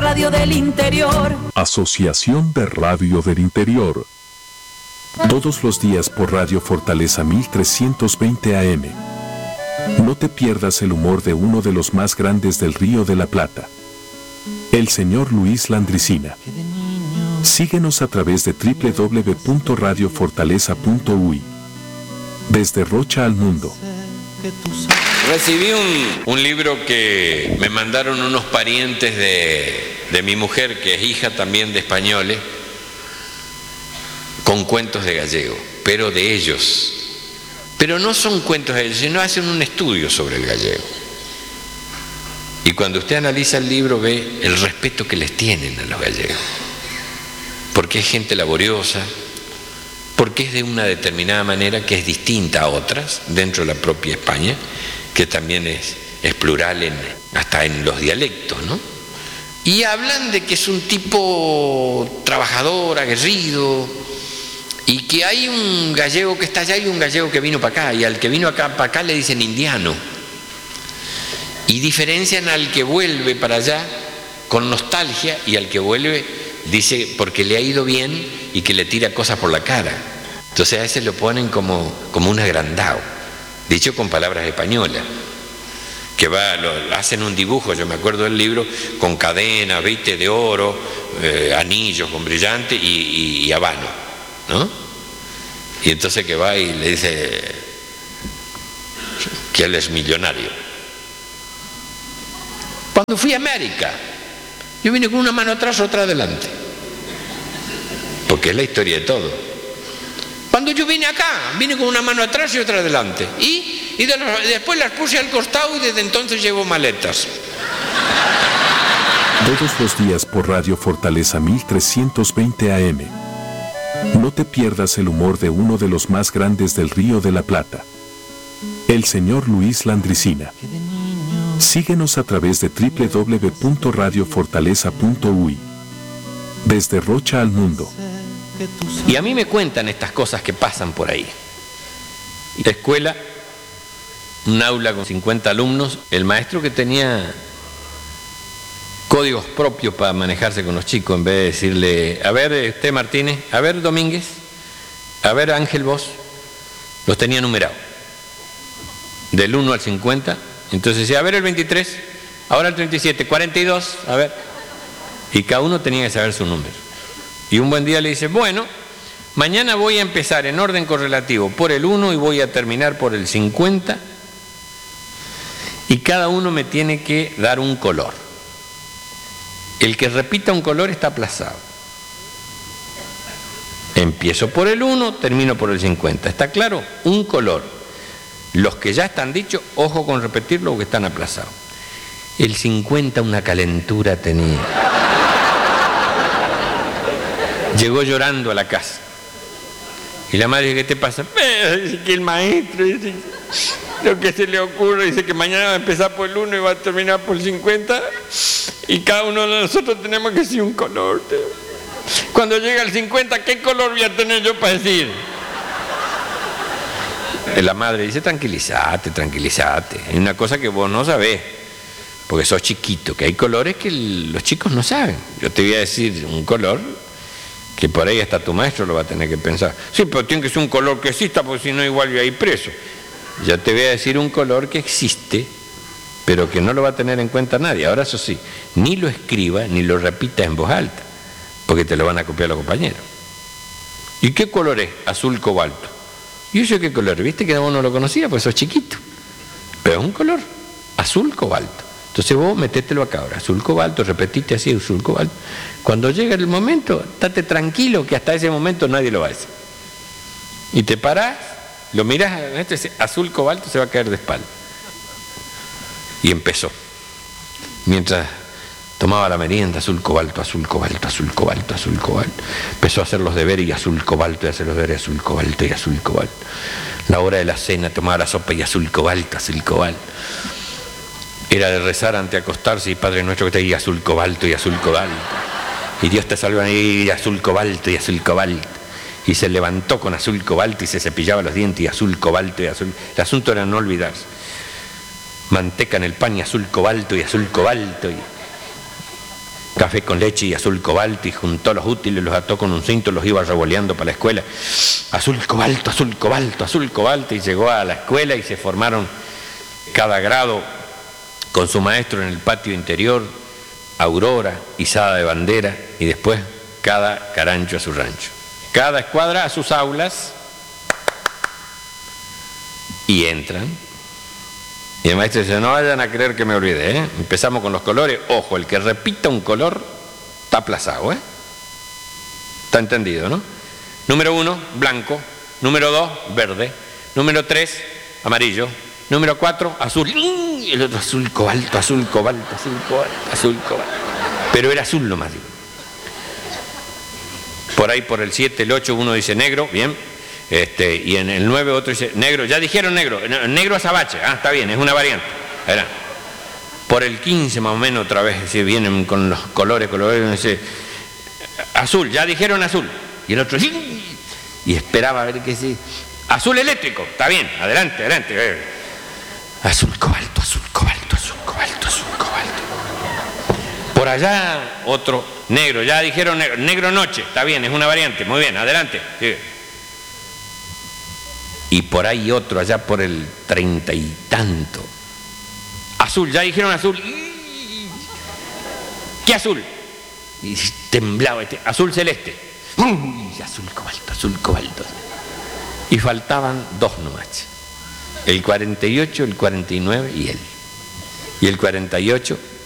Radio del Interior. Asociación de Radio del Interior. Todos los días por Radio Fortaleza 1320 AM. No te pierdas el humor de uno de los más grandes del Río de la Plata, el señor Luis Landricina. Síguenos a través de www.radiofortaleza.uy. Desde Rocha al mundo. Recibí un libro que me mandaron unos parientes de mi mujer, que es hija también de españoles, con cuentos de gallego, pero de ellos. Pero no son cuentos de ellos, sino hacen un estudio sobre el gallego. Y cuando usted analiza el libro ve el respeto que les tienen a los gallegos. Porque es gente laboriosa, porque es de una determinada manera que es distinta a otras dentro de la propia España, que también es plural hasta en los dialectos, ¿no? Y hablan de que es un tipo trabajador, aguerrido, y que hay un gallego que está allá y un gallego que vino para acá, y al que vino acá para acá le dicen indiano. Y diferencian al que vuelve para allá con nostalgia y al que vuelve dice porque le ha ido bien y que le tira cosas por la cara. Entonces a ese lo ponen como un agrandado, dicho con palabras españolas, que hacen un dibujo, yo me acuerdo del libro, con cadenas, ¿viste?, de oro, anillos con brillante y habano, ¿no? Y entonces que va y le dice que él es millonario. Cuando fui a América, yo vine con una mano atrás, otra adelante, porque es la historia de todo. Cuando yo vine acá, vine con una mano atrás y otra adelante, y después las puse al costado y desde entonces llevo maletas. Todos los días por Radio Fortaleza 1320 AM. No te pierdas el humor de uno de los más grandes del Río de la Plata, el señor Luis Landricina. Síguenos a través de www.radiofortaleza.uy. Desde Rocha al mundo. Y a mí me cuentan estas cosas que pasan por ahí. La escuela, un aula con 50 alumnos, el maestro que tenía códigos propios para manejarse con los chicos, en vez de decirle, a ver, usted Martínez, a ver Domínguez, a ver Ángel vos, los tenía numerados, del 1 al 50, entonces decía, a ver el 23, ahora el 37, 42, a ver, y cada uno tenía que saber su número. Y un buen día le dice, bueno, mañana voy a empezar en orden correlativo por el 1 y voy a terminar por el 50, y cada uno me tiene que dar un color. El que repita un color está aplazado. Empiezo por el 1, termino por el 50. ¿Está claro? Un color. Los que ya están dichos, ojo con repetirlo porque están aplazados. El 50 una calentura tenía. Llegó llorando a la casa. Y la madre dice, ¿qué te pasa? Dice que el maestro dice lo que se le ocurre, dice que mañana va a empezar por el 1 y va a terminar por el 50 y cada uno de nosotros tenemos que decir un color. Cuando llega el 50, ¿qué color voy a tener yo para decir? La madre dice, tranquilízate, tranquilízate. Hay una cosa que vos no sabés, porque sos chiquito, que hay colores que los chicos no saben. Yo te voy a decir un color que por ahí hasta tu maestro lo va a tener que pensar. Sí, pero tiene que ser un color que exista, porque si no igual voy a ir preso. Yo te voy a decir un color que existe, pero que no lo va a tener en cuenta nadie. Ahora eso sí, ni lo escriba ni lo repita en voz alta, porque te lo van a copiar los compañeros. ¿Y qué color es? Azul cobalto. ¿Y eso qué color? ¿Viste que vos no lo conocías? Pues sos chiquito. Pero es un color, azul cobalto. Entonces vos metételo acá ahora, azul cobalto, repetite así, azul cobalto. Cuando llegue el momento, estate tranquilo que hasta ese momento nadie lo va a hacer. Y te parás, lo mirás, este azul cobalto se va a caer de espalda. Y empezó. Mientras tomaba la merienda, azul cobalto, azul cobalto, azul cobalto, azul cobalto. Empezó a hacer los deberes y azul cobalto, y hacer los deberes, azul cobalto y azul cobalto. La hora de la cena, tomaba la sopa y azul cobalto, azul cobalto. Era de rezar ante acostarse y Padre Nuestro que está ahí, azul cobalto y azul cobalto. Y Dios te salva ahí, azul cobalto y azul cobalto. Y se levantó con azul cobalto y se cepillaba los dientes y azul cobalto y azul. El asunto era no olvidarse. Manteca en el pan y azul cobalto y azul cobalto. Y café con leche y azul cobalto, y juntó los útiles, los ató con un cinto, los iba revoleando para la escuela. Azul cobalto, azul cobalto, azul cobalto, y llegó a la escuela y se formaron cada grado con su maestro en el patio interior, aurora, izada de bandera, y después cada carancho a su rancho. Cada escuadra a sus aulas, y entran. Y el maestro dice, no vayan a creer que me olvidé, ¿eh? Empezamos con los colores. Ojo, el que repita un color está aplazado, ¿eh? Está entendido, ¿no? Número 1, blanco. Número 2, verde. Número 3, amarillo. Número 4, azul. Y el otro azul cobalto, azul cobalto, azul cobalto, azul cobalto. Pero era azul nomás, digo. Por ahí, por el 7, el 8, uno dice negro, bien. Y en el 9 otro dice negro. Ya dijeron negro. Negro azabache. Ah, está bien, es una variante. Era. Por el 15 más o menos otra vez, si vienen con los colores, dice azul. Ya dijeron azul. Y el otro y esperaba a ver qué sí. Azul eléctrico. Está bien, adelante, adelante. Azul cobalto, azul cobalto, azul cobalto, azul cobalto. Por allá otro negro. Ya dijeron negro. Negro noche. Está bien, es una variante. Muy bien, adelante. Sí. Y por ahí otro, allá por el 30 y tanto. Azul, ya dijeron azul. ¿Qué azul? Y temblaba azul celeste. Azul cobalto, azul cobalto. Y faltaban 2 nomás. El 48, el 49 y él. Y el 48